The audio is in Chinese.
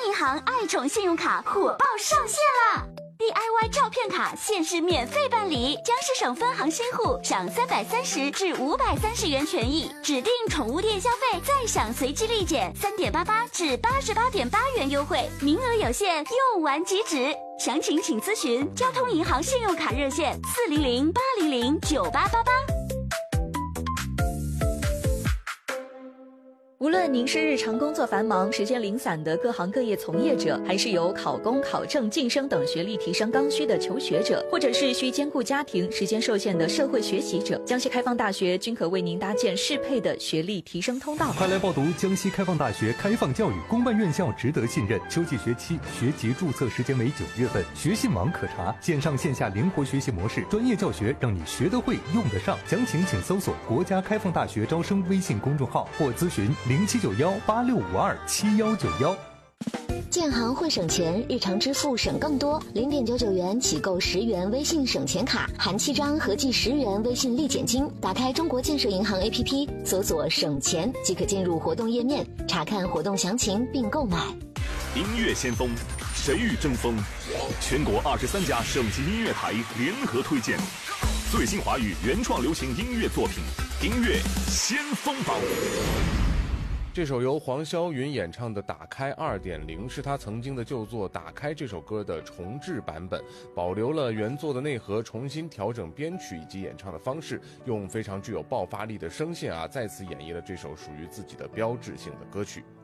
银行爱宠信用卡火爆上线啦！DIY 照片卡限时免费办理，江西省分行新户享330至530元权益，指定宠物店消费再享随机立减3.88至88.8元优惠，名额有限，用完即止。详情请咨询交通银行信用卡热线400-800-9888。 无论您是日常工作繁忙、时间零散的各行各业从业者，还是有考公、考证、晋升等学历提升刚需的求学者，或者是需兼顾家庭、时间受限的社会学习者，江西开放大学均可为您搭建适配的学历提升通道。 快来报读江西开放大学开放教育，公办院校值得信任。秋季学期学籍注册时间为9月份，学信网可查，线上线下灵活学习模式，专业教学让你学得会、用得上。详情请搜索国家开放大学招生微信公众号或咨询079186527191。 建行会省钱，日常支付省更多，0.99元起购10元微信省钱卡，含7张，合计10元微信立减金。打开中国建设银行 APP， 搜索省钱即可进入活动页面，查看活动详情并购买。 音乐先锋，谁与争锋？全国23家省级音乐台联合推荐最新华语原创流行音乐作品，音乐先锋榜。 这首由黄霄云演唱的《打开 2.0》是他曾经的旧作《打开》这首歌的重制版本，保留了原作的内核，重新调整编曲以及演唱的方式，用非常具有爆发力的声线再次演绎了这首属于自己的标志性的歌曲。